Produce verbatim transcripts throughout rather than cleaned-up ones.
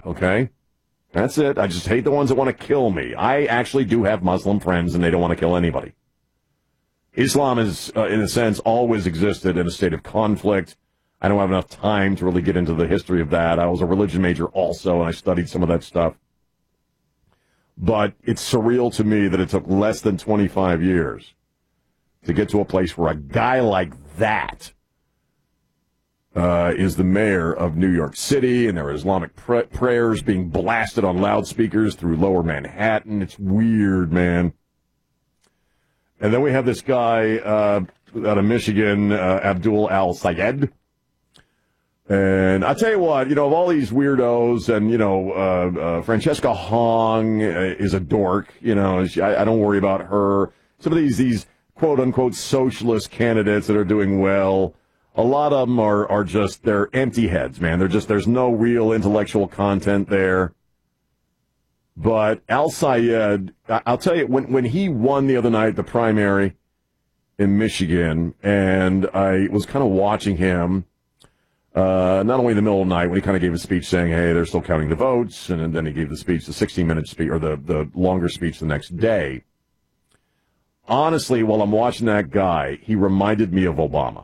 okay? That's it. I just hate the ones that want to kill me. I actually do have Muslim friends, and they don't want to kill anybody. Islam has, uh, in a sense, always existed in a state of conflict. I don't have enough time to really get into the history of that. I was a religion major also, and I studied some of that stuff. But it's surreal to me that it took less than twenty-five years to get to a place where a guy like that uh, is the mayor of New York City, and there are Islamic pr- prayers being blasted on loudspeakers through lower Manhattan. It's weird, man. And then we have this guy uh, out of Michigan, uh, Abdul Al-Sayed. And I tell you what, you know, of all these weirdos, and, you know, uh, uh, Francesca Hong is a dork, you know, she, I, I don't worry about her. Some of these, these quote-unquote socialist candidates that are doing well, a lot of them are, are just, they're empty heads, man. They're just, there's no real intellectual content there. But Al-Sayed, I'll tell you, when, when he won the other night, the primary in Michigan, and I was kind of watching him, Uh, not only in the middle of the night when he kind of gave a speech saying, hey, they're still counting the votes, and, and then he gave the speech, the sixteen-minute speech, or the, the longer speech the next day. Honestly, while I'm watching that guy, he reminded me of Obama.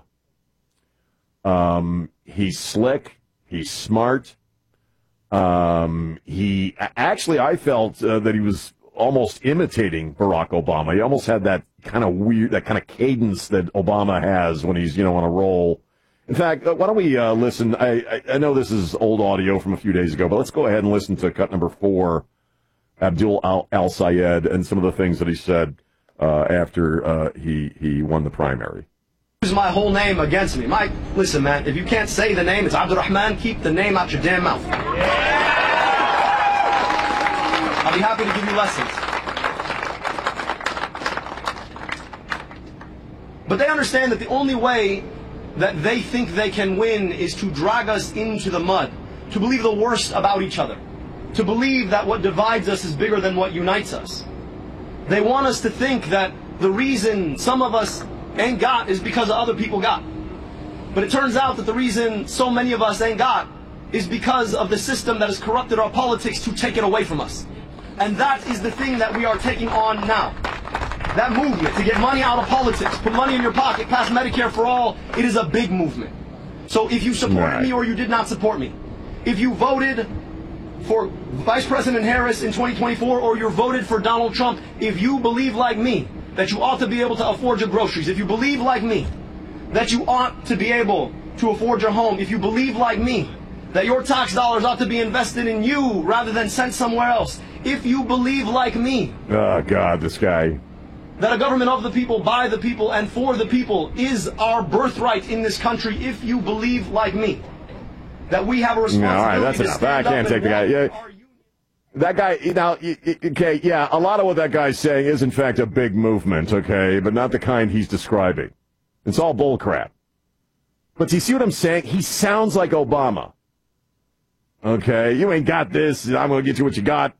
Um, he's slick. He's smart. Um, he actually, I felt uh, that he was almost imitating Barack Obama. He almost had that kind of weird, that kind of cadence that Obama has when he's, you know, on a roll. In fact, why don't we uh, listen? I, I, I know this is old audio from a few days ago, but let's go ahead and listen to cut number four, Abdul Al- Al-Sayed, and some of the things that he said uh, after uh, he, he won the primary. Use my whole name against me. Mike, listen, man, if you can't say the name, it's Abdurrahman, keep the name out your damn mouth. I'll be happy to give you lessons. But they understand that the only way that they think they can win is to drag us into the mud, to believe the worst about each other, to believe that what divides us is bigger than what unites us. They want us to think that the reason some of us ain't got is because of other people got. But it turns out that the reason so many of us ain't got is because of the system that has corrupted our politics to take it away from us. And that is the thing that we are taking on now. That movement to get money out of politics, put money in your pocket, pass Medicare for all, it is a big movement. So if you supported right. me or you did not support me, if you voted for Vice President Harris in twenty twenty-four or you voted for Donald Trump, if you believe like me that you ought to be able to afford your groceries, if you believe like me that you ought to be able to afford your home, if you believe like me that your tax dollars ought to be invested in you rather than sent somewhere else, if you believe like me, oh, God, this guy, that a government of the people, by the people, and for the people is our birthright in this country, if you believe like me, that we have a responsibility all right, that's to enough. stand I can't up take the guy. Yeah. That guy, now, okay, yeah, a lot of what that guy's saying is, in fact, a big movement, okay, but not the kind he's describing. It's all bullcrap. But do you see what I'm saying? He sounds like Obama. Okay, you ain't got this. I'm going to get you what you got.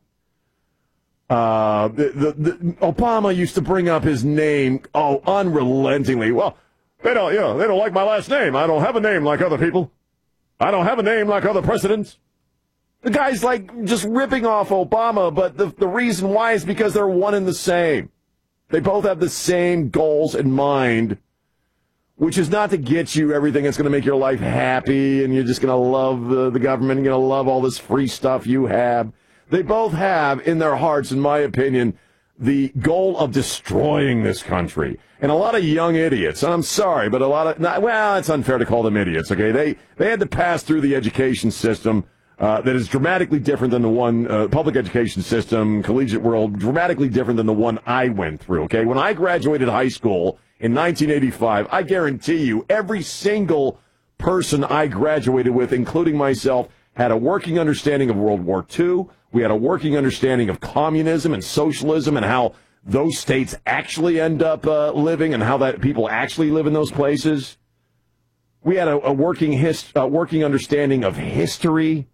Uh, the, the, the, Obama used to bring up his name, oh, unrelentingly. Well, they don't, you know, they don't like my last name. I don't have a name like other people. I don't have a name like other presidents. The guy's like just ripping off Obama, but the, the reason why is because they're one and the same. They both have the same goals in mind, which is not to get you everything that's going to make your life happy and you're just going to love the, the government and you're going to love all this free stuff you have. They both have in their hearts, in my opinion, the goal of destroying this country. And a lot of young idiots, and I'm sorry, but a lot of, not, well, it's unfair to call them idiots, okay? They, they had to pass through the education system uh, that is dramatically different than the one, uh, public education system, collegiate world, dramatically different than the one I went through, okay? When I graduated high school in nineteen eighty-five, I guarantee you every single person I graduated with, including myself, had a working understanding of World War Two. We had a working understanding of communism and socialism and how those states actually end up uh, living and how that people actually live in those places. We had a, a working his, uh, working understanding of history.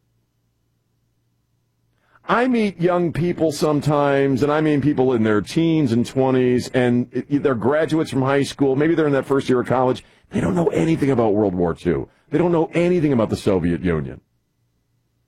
I meet young people sometimes, and I mean people in their teens and twenties, and it, they're graduates from high school. Maybe they're in that first year of college. They don't know anything about World War Two. They don't know anything about the Soviet Union.